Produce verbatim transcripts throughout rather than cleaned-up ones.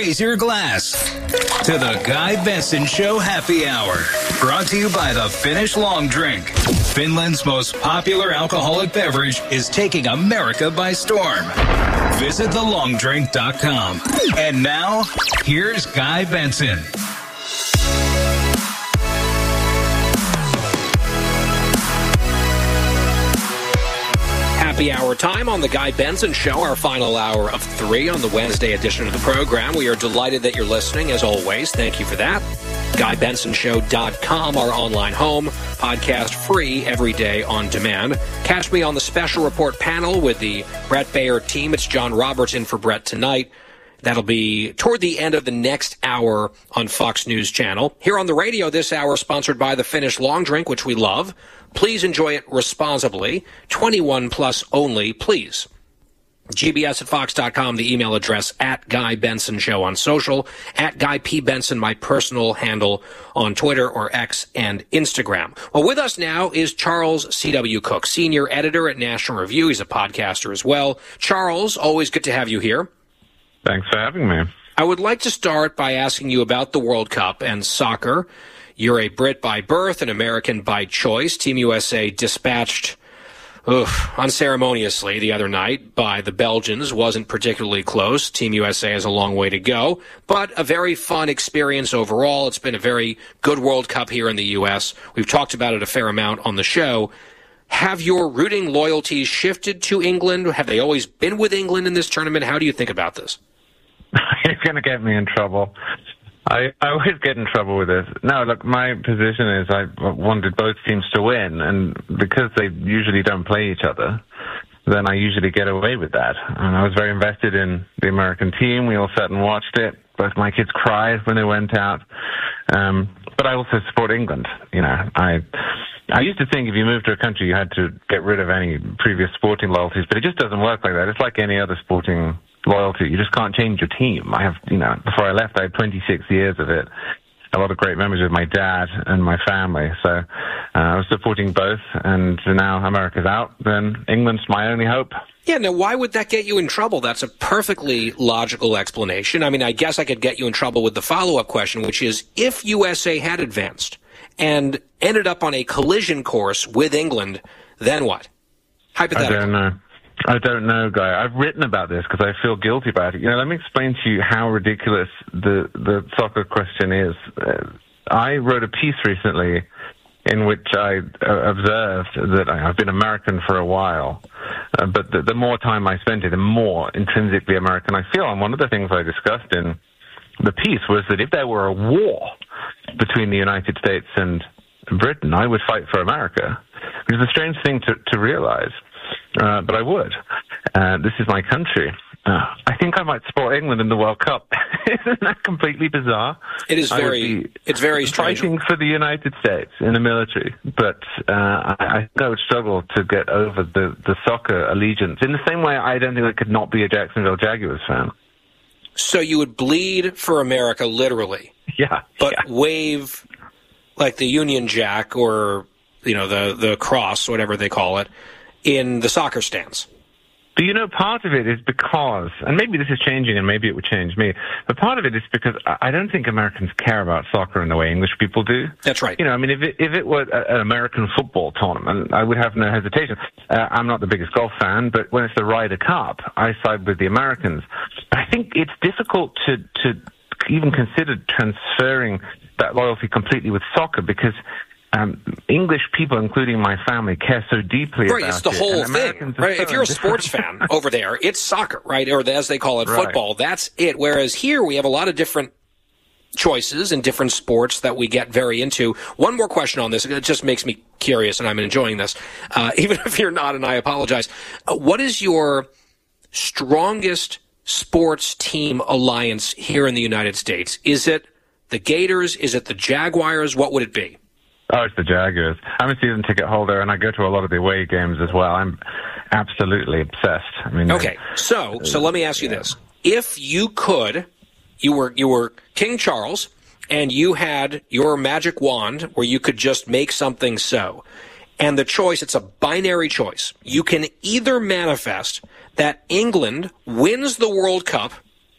raise your glass to the Guy Benson Show Happy Hour. Brought to you by the Finnish Long Drink. Finland's most popular alcoholic beverage is taking America by storm. Visit the long drink dot com. And now, here's Guy Benson. Happy hour time on the Guy Benson Show, our final hour of three on the Wednesday edition of the program. We are delighted that you're listening, as always. Thank you for that. Guy Benson Show dot com, our online home, podcast free every day on demand. Catch me on the special report panel with the Brett Baer team. It's John Roberts in for Brett tonight. That'll be toward the end of the next hour on Fox News Channel. Here on the radio this hour, sponsored by the Finnish Long Drink, which we love. Please enjoy it responsibly. twenty-one plus only, please. G B S at fox dot com, the email address, at Guy Benson Show on social, at Guy P. Benson, my personal handle on Twitter or X and Instagram. Well, with us now is Charles C W. Cook, senior editor at National Review. He's a podcaster as well. Charles, always good to have you here. Thanks for having me. I would like to start by asking you about the World Cup and soccer. You're a Brit by birth, an American by choice. Team U S A dispatched oof, unceremoniously the other night by the Belgians. Wasn't particularly close. Team U S A has a long way to go, but a very fun experience overall. It's been a very good World Cup here in the U S. We've talked about it a fair amount on the show. Have your rooting loyalties shifted to England? Have they always been with England in this tournament? How do you think about this? You're going to get me in trouble. I, I always get in trouble with this. No, look, my position is I wanted both teams to win, and because they usually don't play each other, then I usually get away with that. And I was very invested in the American team. We all sat and watched it. Both my kids cried when they went out. Um, but I also support England. You know, I I used to think if you moved to a country, you had to get rid of any previous sporting loyalties, but it just doesn't work like that. It's like any other sporting loyalty. You just can't change your team. I have, you know, before I left, I had twenty-six years of it. A lot of great memories with my dad and my family. So uh, I was supporting both, and now America's out, then England's my only hope. Yeah, now why would that get you in trouble? That's a perfectly logical explanation. I mean, I guess I could get you in trouble with the follow-up question, which is, if U S A had advanced and ended up on a collision course with England, then what? Hypothetically. I don't know. I don't know, Guy. I've written about this because I feel guilty about it. You know, let me explain to you how ridiculous the, the soccer question is. Uh, I wrote a piece recently in which I uh, observed that I, I've been American for a while, uh, but the, the more time I spent it, the more intrinsically American I feel. And one of the things I discussed in the piece was that if there were a war between the United States and Britain, I would fight for America, which is a strange thing to, to realize. Uh, but I would. Uh, this is my country. Uh, I think I might support England in the World Cup. Isn't that completely bizarre? It is very, it's very strange. Fighting for the United States in the military, but uh, I, I think I would struggle to get over the, the soccer allegiance. In the same way, I don't think I could not be a Jacksonville Jaguars fan. So you would bleed for America, literally. Yeah. But yeah. wave like the Union Jack or, you know, the, the cross, whatever they call it, in the soccer stands. But, you know, part of it is because, and maybe this is changing and maybe it would change me, but part of it is because I don't think Americans care about soccer in the way English people do. That's right. You know, I mean, if it, if it were an American football tournament, I would have no hesitation. Uh, I'm not the biggest golf fan, but when it's the Ryder Cup, I side with the Americans. But I think it's difficult to, to even consider transferring that loyalty completely with soccer because Um, English people, including my family, care so deeply right, about it. Right, it's the whole thing. Right? So if you're a sports fan over there, it's soccer, right? Or as they call it, right. football. That's it. Whereas here we have a lot of different choices and different sports that we get very into. One more question on this. It just makes me curious, and I'm enjoying this. Uh, even if you're not, and I apologize. Uh, what is your strongest sports team alliance here in the United States? Is it the Gators? Is it the Jaguars? What would it be? Oh, it's the Jaguars. I'm a season ticket holder, and I go to a lot of the away games as well. I'm absolutely obsessed. I mean, okay, so so let me ask you yeah. this: if you could, you were you were King Charles, and you had your magic wand where you could just make something so, and the choice, it's a binary choice. You can either manifest that England wins the World Cup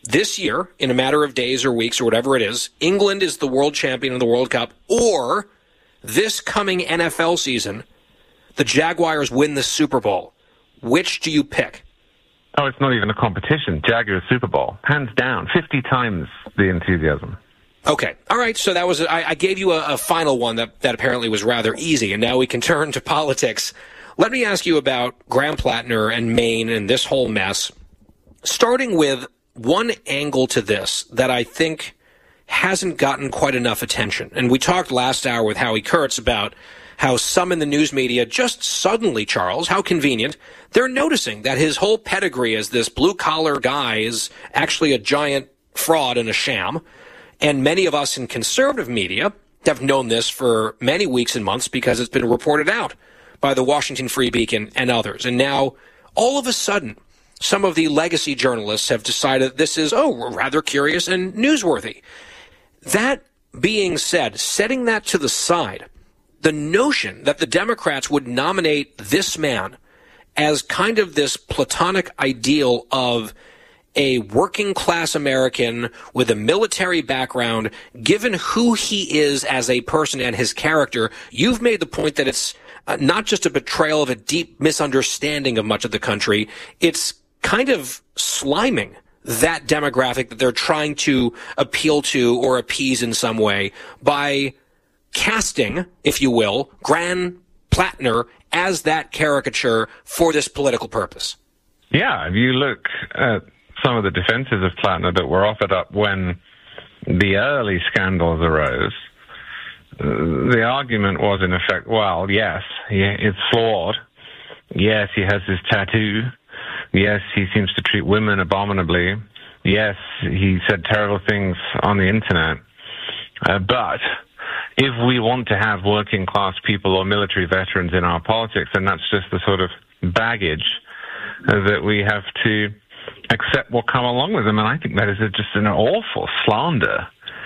this year, in a matter of days or weeks or whatever it is, England is the world champion of the World Cup, or this coming N F L season, the Jaguars win the Super Bowl. Which do you pick? Oh, it's not even a competition. Jaguars Super Bowl. Hands down. fifty times the enthusiasm. Okay. All right. So that was, I, I gave you a, a final one that, that apparently was rather easy, and now we can turn to politics. Let me ask you about Graham Plattner and Maine and this whole mess, starting with one angle to this that I think hasn't gotten quite enough attention. And we talked last hour with Howie Kurtz about how some in the news media just suddenly, Charles, how convenient, they're noticing that his whole pedigree as this blue-collar guy is actually a giant fraud and a sham. And many of us in conservative media have known this for many weeks and months because it's been reported out by the Washington Free Beacon and others. And now, all of a sudden, some of the legacy journalists have decided this is, oh, rather curious and newsworthy. That being said, setting that to the side, the notion that the Democrats would nominate this man as kind of this platonic ideal of a working-class American with a military background, given who he is as a person and his character, you've made the point that it's uh, not just a betrayal of a deep misunderstanding of much of the country, it's kind of sliming that demographic that they're trying to appeal to or appease in some way by casting, if you will, Graham Plattner as that caricature for this political purpose. Yeah, if you look at some of the defenses of Plattner that were offered up when the early scandals arose, the argument was, in effect, well, yes, he, it's flawed. Yes, he has his tattoo. Yes, he seems to treat women abominably. Yes, he said terrible things on the internet. Uh, but if we want to have working class people or military veterans in our politics, then that's just the sort of baggage uh, that we have to accept will come along with them. And I think that is a, just an awful slander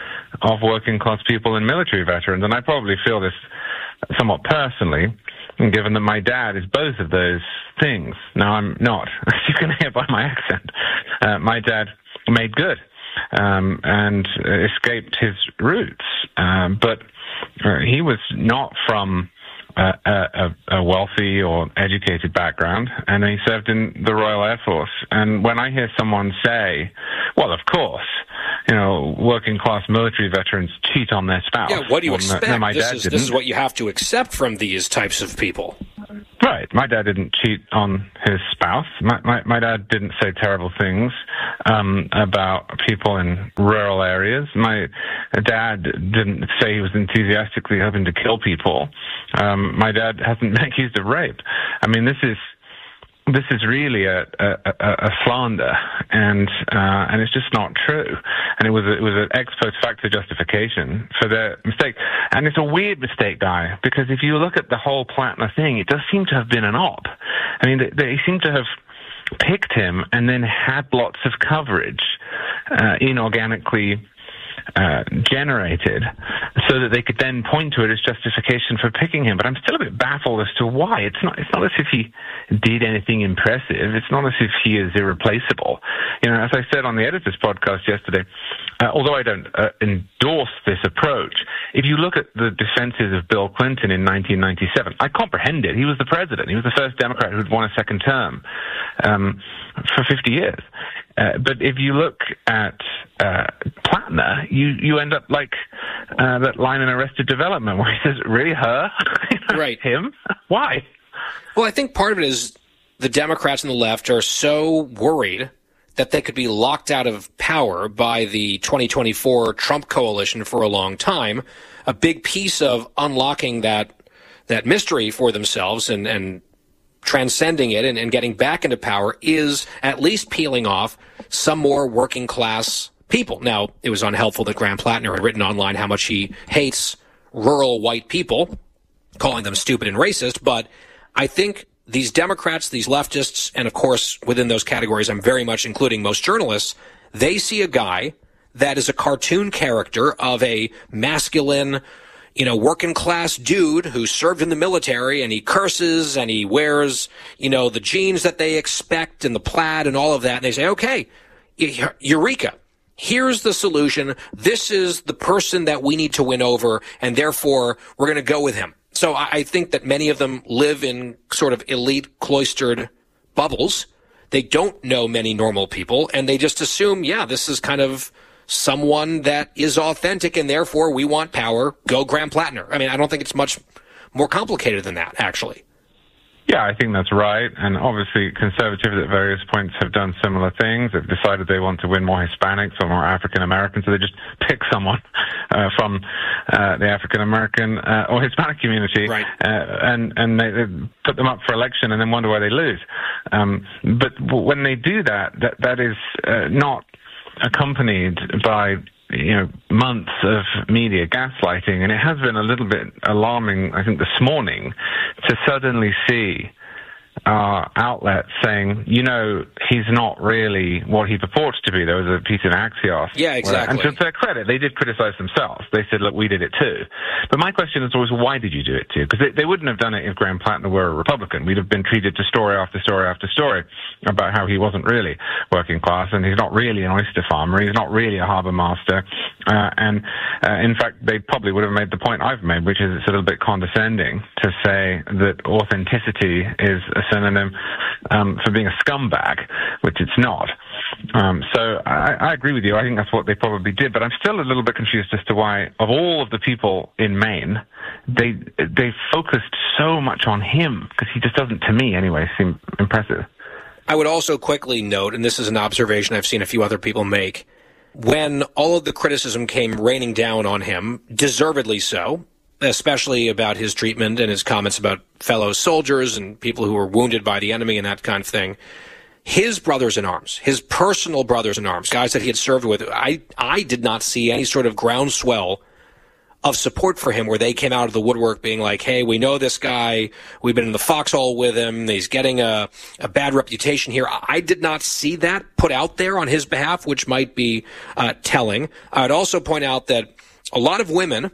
of working class people and military veterans. And I probably feel this somewhat personally, given that my dad is both of those things. Now, I'm not, as you can hear by my accent. Uh, my dad made good um, and escaped his roots. Um, but uh, he was not from uh, a, a wealthy or educated background, and he served in the Royal Air Force. And when I hear someone say, well, of course, you know, working class military veterans cheat on their spouse. Yeah, what do you well, expect? No, my this, dad is, didn't. this is what you have to accept from these types of people. Right. My dad didn't cheat on his spouse. My, my, my dad didn't say terrible things um, about people in rural areas. My dad didn't say he was enthusiastically hoping to kill people. Um, my dad hasn't been accused of rape. I mean, this is this is really a, a, a slander, and uh, and it's just not true. And it was a, it was an ex post facto justification for their mistake. And it's a weird mistake, Guy, because if you look at the whole Plattner thing, it does seem to have been an op. I mean, they, they seem to have picked him and then had lots of coverage uh, inorganically Uh, generated so that they could then point to it as justification for picking him. But I'm still a bit baffled as to why. It's not it's not as if he did anything impressive. It's not as if he is irreplaceable. You know, as I said on the Editor's podcast yesterday, uh, although I don't uh, endorse this approach, if you look at the defenses of Bill Clinton in nineteen ninety-seven, I comprehend it. He was the president. He was the first Democrat who had won a second term um, for fifty years. Uh, but if you look at uh, Plattner, you, you end up like uh, that line in Arrested Development where he says, really, her? Right. Him? Why? Well, I think part of it is the Democrats and the left are so worried that they could be locked out of power by the twenty twenty-four Trump coalition for a long time. A big piece of unlocking that that mystery for themselves and, and transcending it and, and getting back into power is at least peeling off some more working class people. Now, it was unhelpful that Graham Plattner had written online how much he hates rural white people, calling them stupid and racist, but I think these Democrats, these leftists, and of course within those categories I'm very much including most journalists, they see a guy that is a cartoon character of a masculine, you know, working class dude who served in the military, and he curses and he wears, you know, the jeans that they expect and the plaid and all of that. And they say, okay, eureka. here's the solution. This is the person that we need to win over, and therefore we're going to go with him. So I, I think that many of them live in sort of elite, cloistered bubbles. They don't know many normal people, and they just assume, yeah, this is kind of someone that is authentic, and therefore we want power. Go Graham Plattner. I mean, I don't think it's much more complicated than that, actually. Yeah, I think that's right. And obviously conservatives at various points have done similar things. They've decided they want to win more Hispanics or more African Americans, so they just pick someone uh, from uh, the African American uh, or Hispanic community, right. uh, and and they, they put them up for election and then wonder why they lose. Um, but when they do that, that that is uh, not accompanied by, you know, months of media gaslighting, and it has been a little bit alarming, I think, this morning to suddenly see uh, outlets saying, you know, he's not really what he purports to be. There was a piece in Axios. Yeah, exactly. Where, and to their credit, they did criticize themselves. They said, look, we did it too. But my question is always, why did you do it too? Because they, they wouldn't have done it if Graham Plattner were a Republican. We'd have been treated to story after story after story about how he wasn't really working class, and he's not really an oyster farmer. He's not really a harbor master. Uh, and uh, in fact, they probably would have made the point I've made, which is it's a little bit condescending to say that authenticity is a synonym um, for being a scumbag, which it's not. Um, so I, I agree with you. I think that's what they probably did. But I'm still a little bit confused as to why, of all of the people in Maine, they they focused so much on him, because he just doesn't, to me anyway, seem impressive. I would also quickly note, and this is an observation I've seen a few other people make, when all of the criticism came raining down on him, deservedly so, especially about his treatment and his comments about fellow soldiers and people who were wounded by the enemy and that kind of thing, his brothers in arms, his personal brothers in arms, guys that he had served with, I, I did not see any sort of groundswell of support for him where they came out of the woodwork being like, hey, we know this guy, we've been in the foxhole with him, he's getting a, a bad reputation here. I did not see that put out there on his behalf, which might be uh, telling. I'd also point out that a lot of women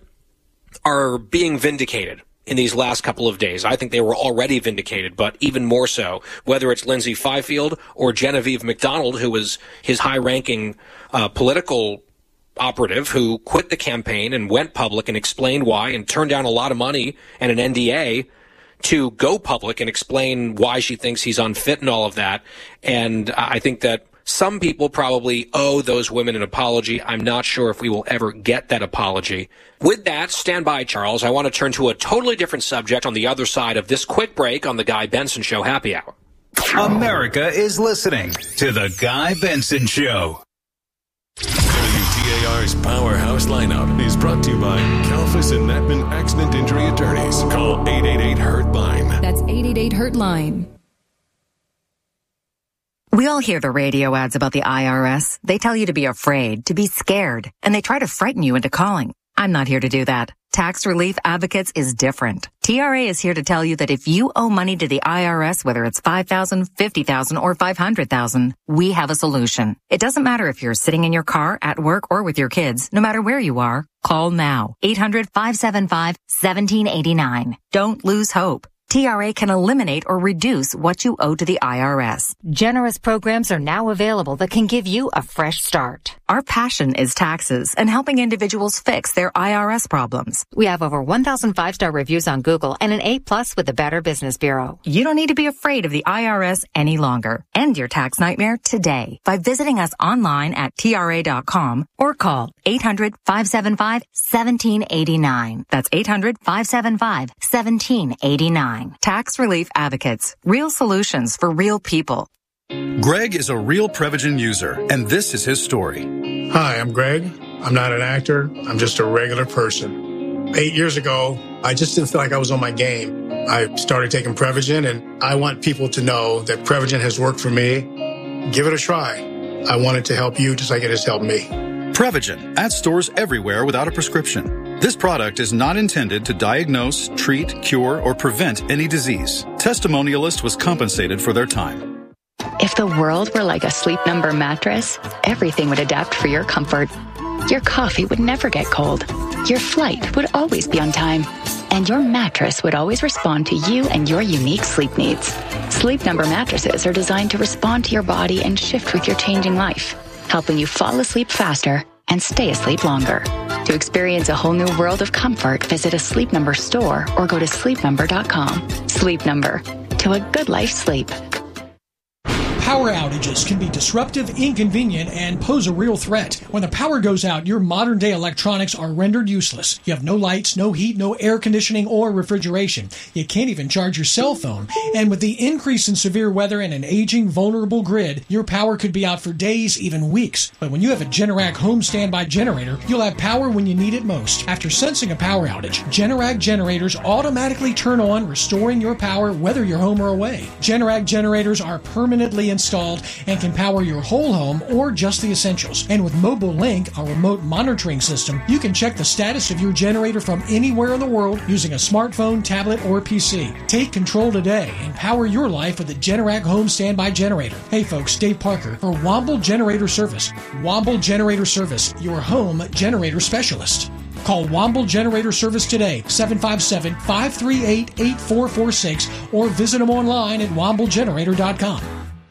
are being vindicated in these last couple of days. I think they were already vindicated, but even more so, whether it's Lindsay Fifield or Genevieve McDonald, who was his high-ranking uh, political operative who quit the campaign and went public and explained why and turned down a lot of money and an N D A to go public and explain why she thinks he's unfit and all of that. And I think that some people probably owe those women an apology. I'm not sure if we will ever get that apology. With that, stand by, Charles. I want to turn to a totally different subject on the other side of this quick break on the Guy Benson Show Happy Hour. America is listening to the Guy Benson Show. W T A R's Powerhouse Lineup is brought to you by Kalfas and Natman Accident Injury Attorneys. Call eight eight eight, hurt line. That's eight eight eight, hurt line. We all hear the radio ads about the I R S. They tell you to be afraid, to be scared, and they try to frighten you into calling. I'm not here to do that. Tax Relief Advocates is different. T R A is here to tell you that if you owe money to the I R S, whether it's five thousand dollars, fifty thousand dollars, or five hundred thousand dollars, we have a solution. It doesn't matter if you're sitting in your car, at work, or with your kids. No matter where you are, call now. eight hundred, five seven five, one seven eight nine. Don't lose hope. T R A can eliminate or reduce what you owe to the I R S. Generous programs are now available that can give you a fresh start. Our passion is taxes and helping individuals fix their I R S problems. We have over one thousand five-star reviews on Google and an A plus with the Better Business Bureau. You don't need to be afraid of the I R S any longer. End your tax nightmare today by visiting us online at T R A dot com or call eight hundred, five seven five, one seven eight nine. That's eight hundred, five seven five, one seven eight nine. Tax Relief Advocates. Real solutions for real people. Greg is a real Prevagen user, and this is his story. Hi, I'm Greg. I'm not an actor. I'm just a regular person. Eight years ago, I just didn't feel like I was on my game. I started taking Prevagen, and I want people to know that Prevagen has worked for me. Give it a try. I want it to help you just like it has helped me. Prevagen, at stores everywhere without a prescription. This product is not intended to diagnose, treat, cure, or prevent any disease. Testimonialist was compensated for their time. If the world were like a Sleep Number mattress, everything would adapt for your comfort. Your coffee would never get cold. Your flight would always be on time. And your mattress would always respond to you and your unique sleep needs. Sleep Number mattresses are designed to respond to your body and shift with your changing life. helping you fall asleep faster and stay asleep longer. To experience a whole new world of comfort, visit a Sleep Number store or go to sleep number dot com. Sleep Number, to a good life sleep. Power outages can be disruptive, inconvenient, and pose a real threat. When the power goes out, your modern-day electronics are rendered useless. You have no lights, no heat, no air conditioning or refrigeration. You can't even charge your cell phone. And with the increase in severe weather and an aging, vulnerable grid, your power could be out for days, even weeks. But when you have a Generac home standby generator, you'll have power when you need it most. After sensing a power outage, Generac generators automatically turn on, restoring your power whether you're home or away. Generac generators are permanently installed and can power your whole home or just the essentials. And with Mobile Link, a remote monitoring system, you can check the status of your generator from anywhere in the world using a smartphone, tablet, or P C. Take control today and power your life with the Generac Home Standby Generator. Hey folks, Dave Parker for Womble Generator Service. Womble Generator Service, your home generator specialist. Call Womble Generator Service today, seven five seven, five three eight, eight four four six, or visit them online at womble generator dot com.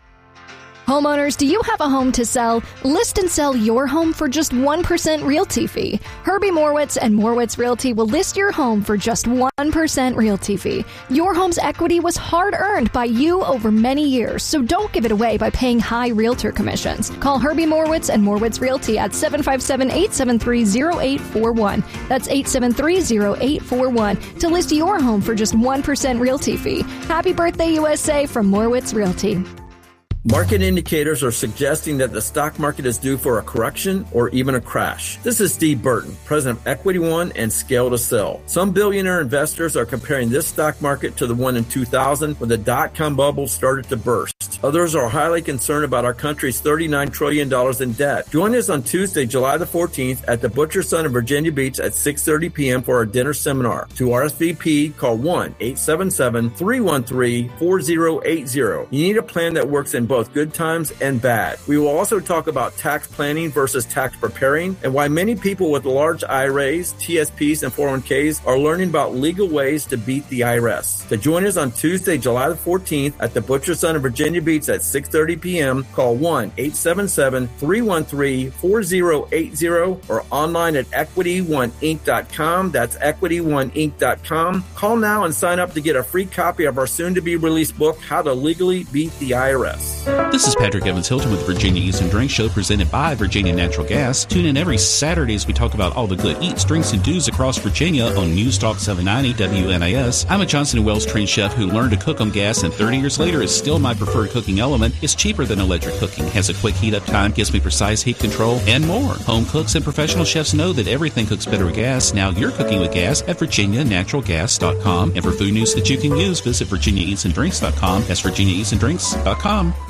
Homeowners, do you have a home to sell? List and sell your home for just one percent realty fee. Herbie Morwitz and Morwitz Realty will list your home for just one percent realty fee. Your home's equity was hard-earned by you over many years, so don't give it away by paying high realtor commissions. Call Herbie Morwitz and Morwitz Realty at seven five seven, eight seven three, zero eight four one. That's eight seven three, zero eight four one to list your home for just one percent realty fee. Happy birthday, U S A from Morwitz Realty. Market indicators are suggesting that the stock market is due for a correction or even a crash. This is Steve Burton, president of Equity One and Scale to Sell. Some billionaire investors are comparing this stock market to the one in two thousand when the dot-com bubble started to burst. Others are highly concerned about our country's thirty-nine trillion dollars in debt. Join us on Tuesday, July the fourteenth at the Butcher Son in Virginia Beach at six thirty p.m. for our dinner seminar. To R S V P, call one eight seven seven, three one three, four zero eight zero. You need a plan that works in both good times and bad. We will also talk about tax planning versus tax preparing and why many people with large I R As, T S Ps, and four oh one k's are learning about legal ways to beat the I R S. To join us on Tuesday, July the fourteenth at the Butcher Son in Virginia Beach at six thirty p.m. Call one eight seven seven, three one three, four zero eight zero or online at equity one inc dot com. That's equity one inc dot com. Call now and sign up to get a free copy of our soon-to-be-released book, How to Legally Beat the I R S. This is Patrick Evans Hilton with Virginia Eats and Drinks Show presented by Virginia Natural Gas. Tune in every Saturday as we talk about all the good eats, drinks, and do's across Virginia on News Talk seven ninety W N A S. I'm a Johnson and Wales trained chef who learned to cook on gas, and thirty years later is still my preferred cooking element. It's cheaper than electric cooking, has a quick heat up time, gives me precise heat control, and more. Home cooks and professional chefs know that everything cooks better with gas. Now you're cooking with gas at virginia natural gas dot com. And for food news that you can use, visit virginia eats and drinks dot com. That's virginia eats and drinks dot com.